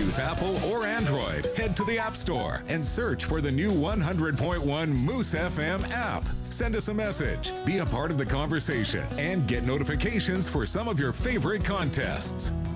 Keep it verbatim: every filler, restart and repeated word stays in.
use Apple or Android, head to the App Store and search for the new one hundred point one Moose F M app. Send us a message, be a part of the conversation, and get notifications for some of your favorite contests.